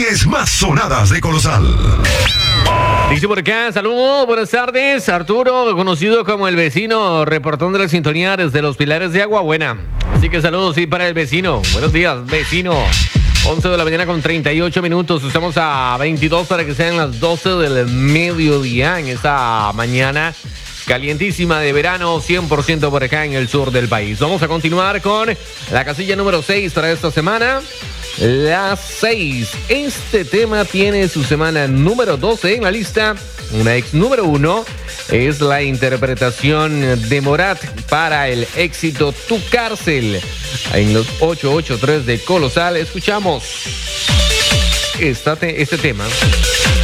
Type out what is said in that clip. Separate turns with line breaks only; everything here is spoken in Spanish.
10 más sonadas de Colosal.
Dice por acá, saludos, buenas tardes. Arturo, conocido como el vecino, reportando la sintonía desde los Pilares de Agua Buena. Así que saludos, sí, para el vecino. Buenos días, vecino. 11 de la mañana con 38 minutos. Estamos a 22 para que sean las 12 del mediodía en esta mañana calientísima de verano, 100% por acá en el sur del país. Vamos a continuar con la casilla número 6 para esta semana. La 6. Este tema tiene su semana número 12 en la lista. Una ex número 1 es la interpretación de Morat para el éxito Tu Cárcel. En los 883 de Colosal escuchamos este tema.